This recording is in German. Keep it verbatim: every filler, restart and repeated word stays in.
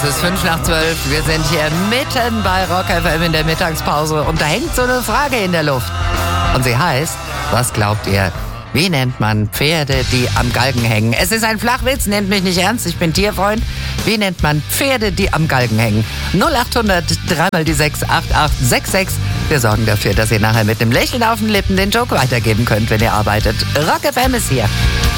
Es ist fünf nach zwölf. Wir sind hier mitten bei Rock F M in der Mittagspause und da hängt so eine Frage in der Luft. Und sie heißt, was glaubt ihr, wie nennt man Pferde, die am Galgen hängen? Es ist ein Flachwitz, nehmt mich nicht ernst, ich bin Tierfreund. Wie nennt man Pferde, die am Galgen hängen? null acht hundert, dreimal die sechs, acht acht sechs sechs. Wir sorgen dafür, dass ihr nachher mit einem Lächeln auf den Lippen den Joke weitergeben könnt, wenn ihr arbeitet. Rock F M ist hier.